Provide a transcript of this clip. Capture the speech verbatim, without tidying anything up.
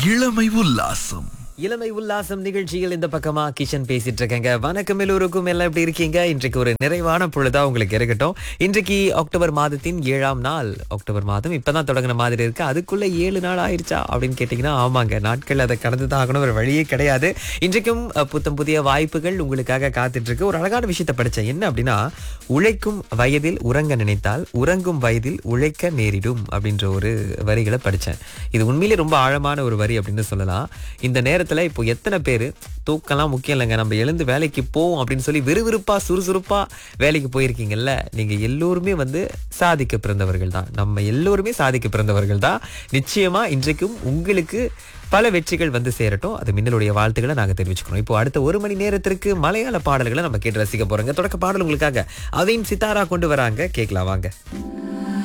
இளமை உல்லாசம். இளமை உல்லாசம் நிகழ்ச்சியில் இந்த பக்கமா கிஷன் பேசிட்டு இருக்கேங்க. வணக்கம் எல்லோருக்கும், எல்லாம் எப்படி இருக்கீங்க? இன்றைக்கு ஒரு நிறைவான பொழுதா உங்களுக்கு இருக்கட்டும். இன்றைக்கு அக்டோபர் மாதத்தின் ஏழாம் நாள். அக்டோபர் மாதம் இப்பதான் தொடங்கின மாதிரி இருக்கு. அதுக்குள்ள ஏழு நாள் ஆயிருச்சா அப்படின்னு கேட்டீங்கன்னா ஆமாங்க, நாட்கள் அதை கடந்து தான் ஆகணும், ஒரு வழியே கிடையாது. இன்றைக்கும் அஹ், புத்தம் புதிய வாய்ப்புகள் உங்களுக்காக காத்துட்டு இருக்கு. ஒரு அழகான விஷயத்தை படிச்சேன். என்ன அப்படின்னா, உழைக்கும் வயதில் உறங்க நினைத்தால் உறங்கும் வயதில் உழைக்க நேரிடும் அப்படின்ற ஒரு வரிகளை படிச்சேன். இது உண்மையிலே ரொம்ப ஆழமான ஒரு வரி அப்படின்னு சொல்லலாம். இந்த நேரத்துல இப்போ எத்தனை பேரு தூக்கலாம் முக்கியம் இல்லைங்க, நம்ம எழுந்து வேலைக்கு போவோம் அப்படின்னு சொல்லி விறுவிறுப்பா சுறுசுறுப்பா வேலைக்கு போயிருக்கீங்கல்ல, நீங்க எல்லோருமே வந்து சாதிக்க பிறந்தவர்கள் தான். நம்ம எல்லோருமே சாதிக்க பிறந்தவர்கள் தான். நிச்சயமா இன்றைக்கும் உங்களுக்கு பல வெற்றிகள் வந்து சேரட்டும். அது மின்னலுடைய வாழ்த்துக்களை நாங்க தெரிவிச்சுக்கிறோம். இப்போ அடுத்த ஒரு மணி நேரத்திற்கு மலையாள பாடல்களை நம்ம கேட்டு ரசிக்க போறோங்க. தொடக்க பாடல் உங்களுக்காக அதையும் சித்தாரா கொண்டு வராங்க, கேட்கலாம் வாங்க.